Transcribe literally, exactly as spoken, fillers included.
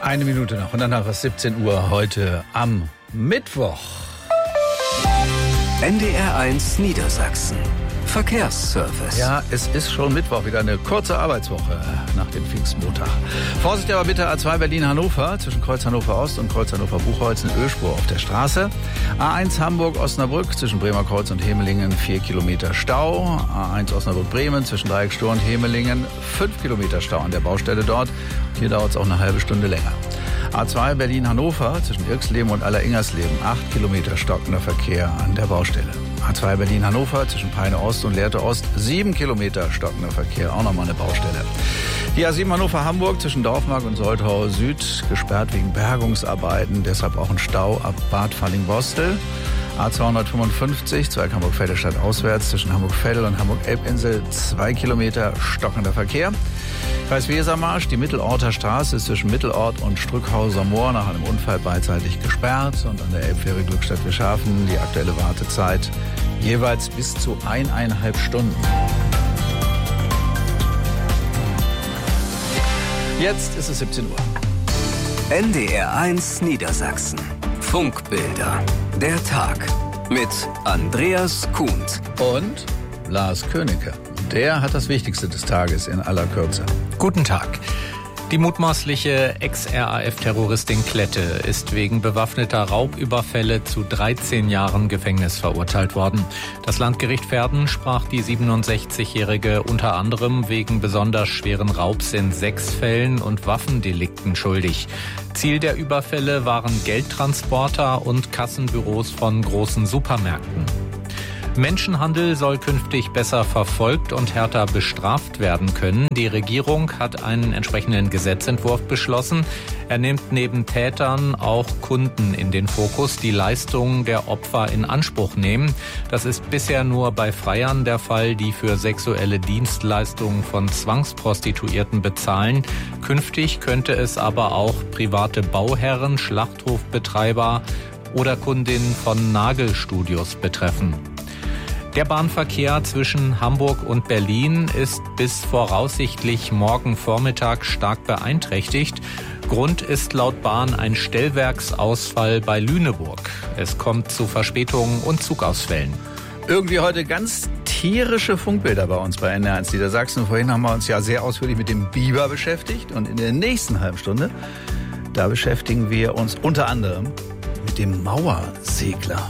Eine Minute noch und danach ist siebzehn Uhr heute am Mittwoch. N D R eins Niedersachsen. Verkehrsservice. Ja, es ist schon Mittwoch, wieder eine kurze Arbeitswoche nach dem Pfingstmontag. Vorsicht aber bitte, A zwei Berlin-Hannover zwischen Kreuz Hannover-Ost und Kreuz Hannover-Buchholz eine Ölspur auf der Straße. A eins Hamburg-Osnabrück zwischen Bremerkreuz und Hemelingen vier Kilometer Stau. A eins Osnabrück-Bremen zwischen Dreieckstor und Hemelingen fünf Kilometer Stau an der Baustelle dort. Hier dauert es auch eine halbe Stunde länger. A zwei Berlin-Hannover zwischen Irksleben und Aller-Ingersleben acht Kilometer stockender Verkehr an der Baustelle. A zwei Berlin-Hannover zwischen Peine-Ost und Lehrte-Ost sieben Kilometer stockender Verkehr, auch nochmal eine Baustelle. Die A sieben Hannover-Hamburg zwischen Dorfmark und Soltau Süd gesperrt wegen Bergungsarbeiten, deshalb auch ein Stau ab Bad Falling-Bostel. A zweihundertfünfundfünfzig, Zweig Hamburg-Veddestadt auswärts zwischen Hamburg-Veddel und Hamburg-Elbinsel zwei Kilometer stockender Verkehr. Kreis Wesermarsch, die Mittelorter Straße ist zwischen Mittelort und Strückhauser Moor nach einem Unfall beidseitig gesperrt und an der Elbfähre Glückstadt-Wilschafen die aktuelle Wartezeit jeweils bis zu eineinhalb Stunden. Jetzt ist es siebzehn Uhr. N D R eins Niedersachsen. Funkbilder. Der Tag mit Andreas Kuhnt Und Lars Königke. Der hat das Wichtigste des Tages in aller Kürze. Guten Tag. Die mutmaßliche Ex-R A F-Terroristin Klette ist wegen bewaffneter Raubüberfälle zu dreizehn Jahren Gefängnis verurteilt worden. Das Landgericht Verden sprach die siebenundsechzigjährige unter anderem wegen besonders schweren Raubs in sechs Fällen und Waffendelikten schuldig. Ziel der Überfälle waren Geldtransporter und Kassenbüros von großen Supermärkten. Menschenhandel soll künftig besser verfolgt und härter bestraft werden können. Die Regierung hat einen entsprechenden Gesetzentwurf beschlossen. Er nimmt neben Tätern auch Kunden in den Fokus, die Leistungen der Opfer in Anspruch nehmen. Das ist bisher nur bei Freiern der Fall, die für sexuelle Dienstleistungen von Zwangsprostituierten bezahlen. Künftig könnte es aber auch private Bauherren, Schlachthofbetreiber oder Kundinnen von Nagelstudios betreffen. Der Bahnverkehr zwischen Hamburg und Berlin ist bis voraussichtlich morgen Vormittag stark beeinträchtigt. Grund ist laut Bahn ein Stellwerksausfall bei Lüneburg. Es kommt zu Verspätungen und Zugausfällen. Irgendwie heute ganz tierische Funkbilder bei uns bei N D R eins Niedersachsen. Vorhin haben wir uns ja sehr ausführlich mit dem Biber beschäftigt. Und in der nächsten halben Stunde, da beschäftigen wir uns unter anderem mit dem Mauersegler.